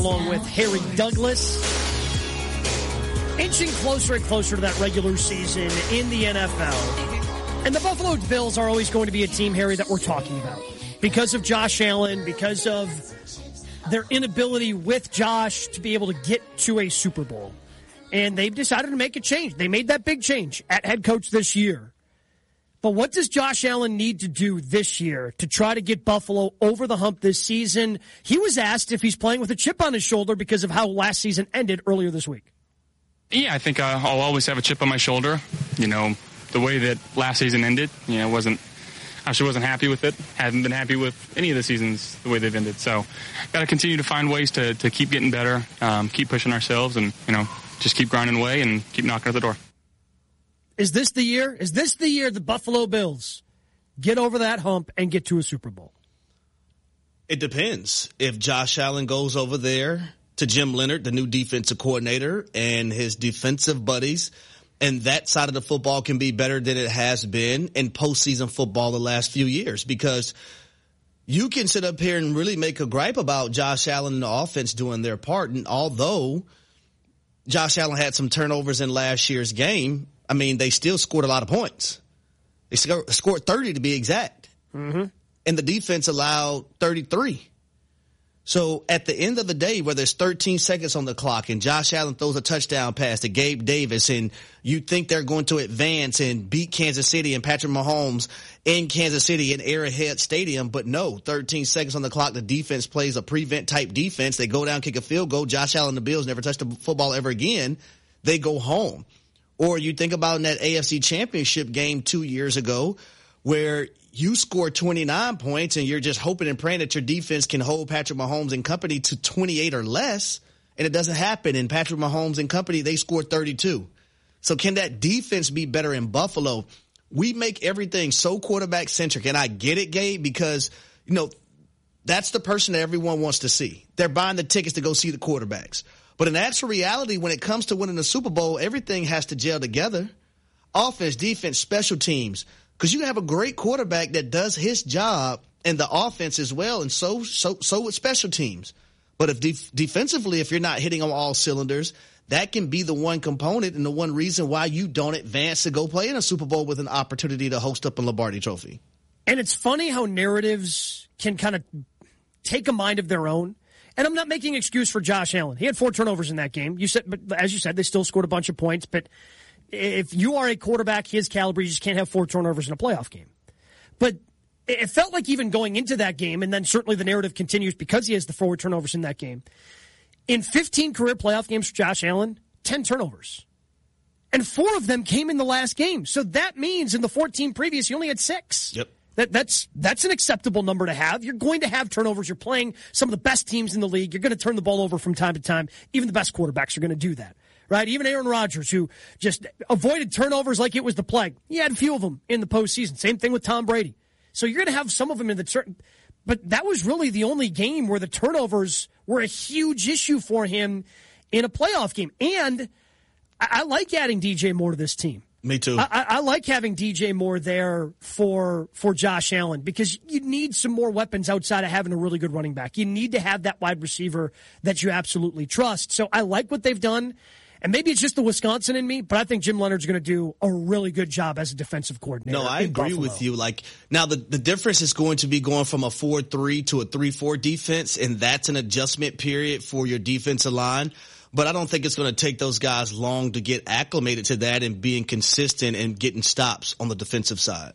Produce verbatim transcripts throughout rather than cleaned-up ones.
along with Harry Douglas, inching closer and closer to that regular season in the N F L. And the Buffalo Bills are always going to be a team, Harry, that we're talking about because of Josh Allen, because of their inability with Josh to be able to get to a Super Bowl. And they've decided to make a change. They made that big change at head coach this year. But what does Josh Allen need to do this year to try to get Buffalo over the hump this season? He was asked if he's playing with a chip on his shoulder because of how last season ended earlier this week. Yeah, I think uh, I'll always have a chip on my shoulder. You know, the way that last season ended, you know, wasn't, I actually wasn't happy with it. Haven't been happy with any of the seasons the way they've ended. So got to continue to find ways to, to keep getting better, um, keep pushing ourselves, and, you know, just keep grinding away and keep knocking at the door. Is this the year? Is this the year the Buffalo Bills get over that hump and get to a Super Bowl? It depends. If Josh Allen goes over there to Jim Leonard, the new defensive coordinator, and his defensive buddies, and that side of the football can be better than it has been in postseason football the last few years, because you can sit up here and really make a gripe about Josh Allen and the offense doing their part. And although Josh Allen had some turnovers in last year's game, I mean, they still scored a lot of points. They scored thirty to be exact. Mm-hmm. And the defense allowed thirty-three. So at the end of the day, where there's thirteen seconds on the clock and Josh Allen throws a touchdown pass to Gabe Davis, and you think they're going to advance and beat Kansas City and Patrick Mahomes in Kansas City in Arrowhead Stadium, but no, thirteen seconds on the clock, the defense plays a prevent type defense. They go down, kick a field goal. Josh Allen and the Bills never touch the football ever again. They go home. Or you think about in that A F C Championship game two years ago where you score twenty-nine points and you're just hoping and praying that your defense can hold Patrick Mahomes and company to twenty-eight or less, and it doesn't happen. And Patrick Mahomes and company, they scored thirty-two. So can that defense be better in Buffalo? We make everything so quarterback-centric, and I get it, Gabe, because, you know, that's the person that everyone wants to see. They're buying the tickets to go see the quarterbacks. But in actual reality, when it comes to winning the Super Bowl, everything has to gel together. Offense, defense, special teams. Because you have a great quarterback that does his job and the offense as well, and so so so with special teams. But if def- defensively, if you're not hitting on all cylinders, that can be the one component and the one reason why you don't advance to go play in a Super Bowl with an opportunity to host up a Lombardi Trophy. And it's funny how narratives can kind of take a mind of their own. And I'm not making an excuse for Josh Allen. He had four turnovers in that game. You said, but as you said, they still scored a bunch of points. But if you are a quarterback his caliber, you just can't have four turnovers in a playoff game. But it felt like even going into that game, and then certainly the narrative continues because he has the four turnovers in that game. In fifteen career playoff games for Josh Allen, ten turnovers. And four of them came in the last game. So that means in the fourteen previous, he only had six. Yep. That, that's that's an acceptable number to have. You're going to have turnovers. You're playing some of the best teams in the league. You're going to turn the ball over from time to time. Even the best quarterbacks are going to do that, right? Even Aaron Rodgers, who just avoided turnovers like it was the plague. He had a few of them in the postseason. Same thing with Tom Brady. So you're going to have some of them in the certain. But that was really the only game where the turnovers were a huge issue for him in a playoff game. And I, I like adding D J Moore to this team. Me too. I, I like having D J Moore there for for Josh Allen because you need some more weapons outside of having a really good running back. You need to have that wide receiver that you absolutely trust. So I like what they've done. And maybe it's just the Wisconsin in me, but I think Jim Leonard's going to do a really good job as a defensive coordinator. No, I agree Buffalo. with you. Like now, the, the difference is going to be going from a four three to a three four defense, and that's an adjustment period for your defensive line. But I don't think it's going to take those guys long to get acclimated to that and being consistent and getting stops on the defensive side.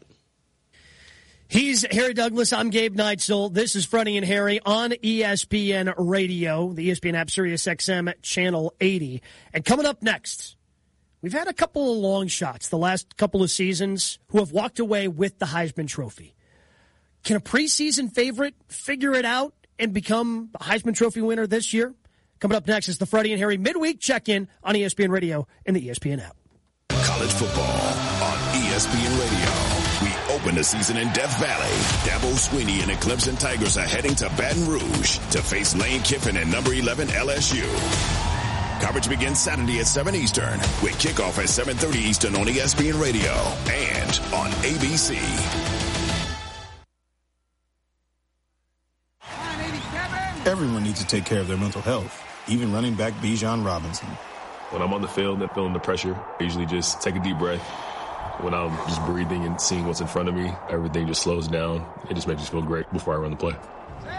He's Harry Douglas. I'm Gabe Neitzel. This is Freddie and Harry on E S P N Radio, the E S P N app, Sirius X M, Channel eighty. And coming up next, we've had a couple of long shots the last couple of seasons who have walked away with the Heisman Trophy. Can a preseason favorite figure it out and become a Heisman Trophy winner this year? Coming up next is the Freddie and Harry midweek check-in on E S P N Radio and the E S P N app. College football on E S P N Radio. We open the season in Death Valley. Dabo Swinney and the Clemson Tigers are heading to Baton Rouge to face Lane Kiffin and number eleven L S U. Coverage begins Saturday at seven Eastern with kickoff at seven thirty Eastern on E S P N Radio and on A B C. nine eighty-seven. Everyone needs to take care of their mental health, even running back Bijan Robinson. When I'm on the field and feeling the pressure, I usually just take a deep breath. When I'm just breathing and seeing what's in front of me, everything just slows down. It just makes me feel great before I run the play.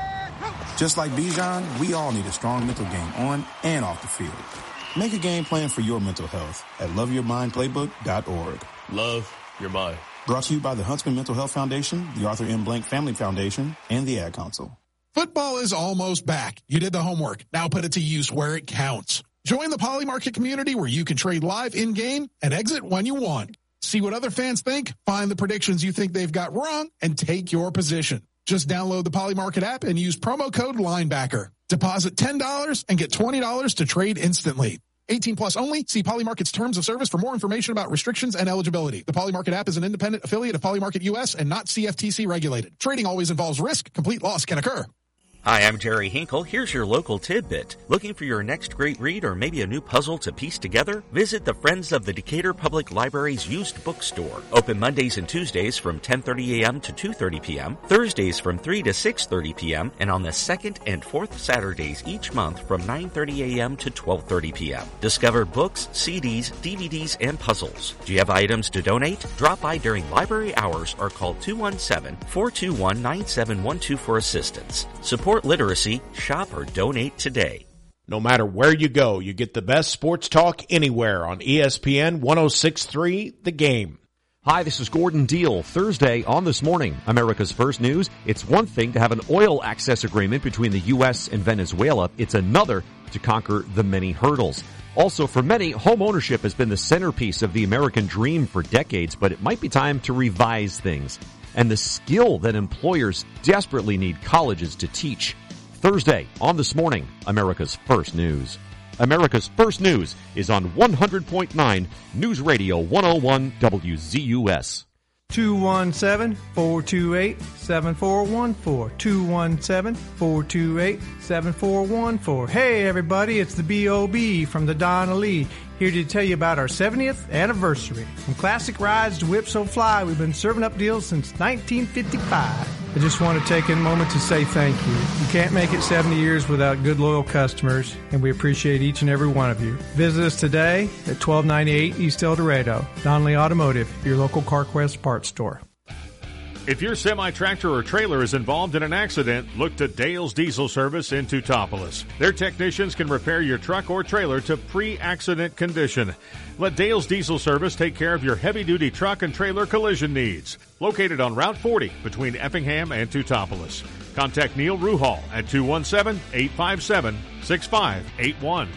Just like Bijan, we all need a strong mental game on and off the field. Make a game plan for your mental health at love your mind playbook dot org. Love your mind. Brought to you by the Huntsman Mental Health Foundation, the Arthur M. Blank Family Foundation, and the Ad Council. Football is almost back. You did the homework. Now put it to use where it counts. Join the Poly Market community where you can trade live in-game and exit when you want. See what other fans think, find the predictions you think they've got wrong, and take your position. Just download the Poly Market app and use promo code Linebacker. Deposit ten dollars and get twenty dollars to trade instantly. eighteen plus only. See Poly Market's terms of service for more information about restrictions and eligibility. The Poly Market app is an independent affiliate of Poly Market U S and not C F T C regulated. Trading always involves risk. Complete loss can occur. Hi, I'm Jerry Hinkle. Here's your local tidbit. Looking for your next great read or maybe a new puzzle to piece together? Visit the Friends of the Decatur Public Library's used bookstore. Open Mondays and Tuesdays from ten thirty a.m. to two thirty p.m., Thursdays from three to six thirty p.m., and on the second and fourth Saturdays each month from nine thirty a.m. to twelve thirty p.m. Discover books, C Ds, D V Ds, and puzzles. Do you have items to donate? Drop by during library hours or call two one seven, four two one, nine seven one two for assistance. Support literacy, shop or donate today. No matter where you go, you get the best sports talk anywhere on E S P N one oh six point three The Game. Hi, this is Gordon Deal. Thursday on This Morning, America's First News. It's one thing to have an oil access agreement between the U S and Venezuela. It's another to conquer the many hurdles. Also, for many, home ownership has been the centerpiece of the American dream for decades, but it might be time to revise things. And the skill that employers desperately need colleges to teach. Thursday on This Morning, America's First News. America's First News is on one hundred point nine News Radio one oh one W Z U S. two one seven, four two eight, seven four one four. two one seven, four two eight, seven four one four. Hey everybody, it's the B O B from the Donna Lee, here to tell you about our seventieth anniversary. From classic rides to Whip So Fly, we've been serving up deals since nineteen fifty-five. I just want to take a moment to say thank you. You can't make it seventy years without good, loyal customers, and we appreciate each and every one of you. Visit us today at twelve ninety-eight East El Dorado. Donnelly Automotive, your local CarQuest parts store. If your semi-tractor or trailer is involved in an accident, look to Dale's Diesel Service in Teutopolis. Their technicians can repair your truck or trailer to pre-accident condition. Let Dale's Diesel Service take care of your heavy-duty truck and trailer collision needs. Located on Route forty between Effingham and Teutopolis. Contact Neil Ruhal at two one seven, eight five seven, six five eight one.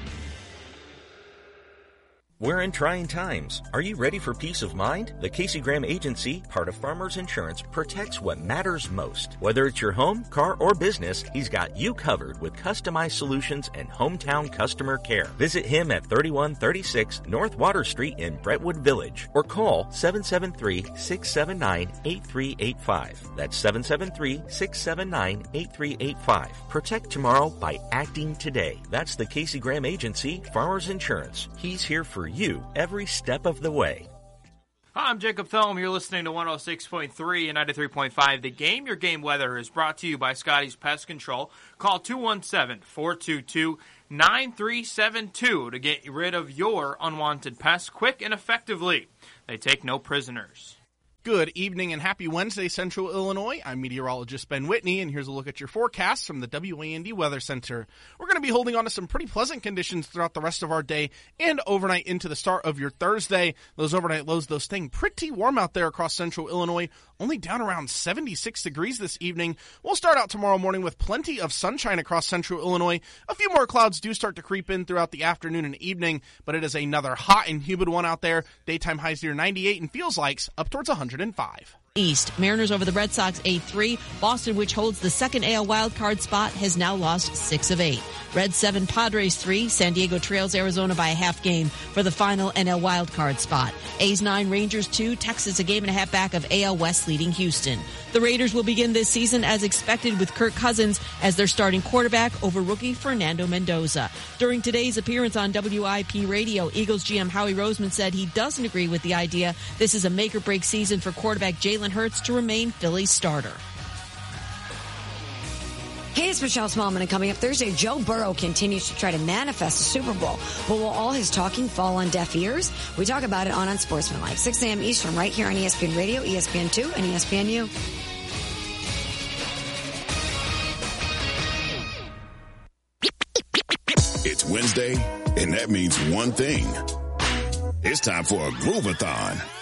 We're in trying times. Are you ready for peace of mind? The Casey Graham Agency, part of Farmers Insurance, protects what matters most. Whether it's your home, car, or business, he's got you covered with customized solutions and hometown customer care. Visit him at thirty-one thirty-six North Water Street in Brentwood Village or call seven seven three, six seven nine, eight three eight five. That's seven seven three, six seven nine, eight three eight five. Protect tomorrow by acting today. That's the Casey Graham Agency, Farmers Insurance. He's here for you every step of the way. Hi, I'm Jacob Thome. You're listening to one oh six point three and ninety-three point five The Game. Your game weather is brought to you by Scotty's Pest Control. Call two one seven, four two two, nine three seven two to get rid of your unwanted pests quick and effectively. They take no prisoners. Good evening and happy Wednesday, Central Illinois. I'm meteorologist Ben Whitney, and here's a look at your forecast from the W A N D Weather Center. We're going to be holding on to some pretty pleasant conditions throughout the rest of our day and overnight into the start of your Thursday. Those overnight lows, though, staying pretty warm out there across Central Illinois, only down around seventy-six degrees this evening. We'll start out tomorrow morning with plenty of sunshine across Central Illinois. A few more clouds do start to creep in throughout the afternoon and evening, but it is another hot and humid one out there. Daytime highs near ninety-eight and feels likes up towards one hundred five. East. Mariners over the Red Sox eight three. Boston, which holds the second A L wildcard spot, has now lost six of eight. Reds seven, Padres three. San Diego trails Arizona by a half game for the final N L wildcard spot. A's nine, Rangers two. Texas a game and a half back of A L West leading Houston. The Raiders will begin this season as expected with Kirk Cousins as their starting quarterback over rookie Fernando Mendoza. During today's appearance on W I P Radio, Eagles G M Howie Roseman said he doesn't agree with the idea this is a make-or-break season for quarterback Jalen Hurts to remain Philly's starter. Hey, it's Michelle Smallman, and coming up Thursday, Joe Burrow continues to try to manifest a Super Bowl. But will all his talking fall on deaf ears? We talk about it on Unsportsmanlike, six a.m. Eastern, right here on E S P N Radio, E S P N two, and E S P N U. It's Wednesday, and that means one thing. It's time for a Groovathon.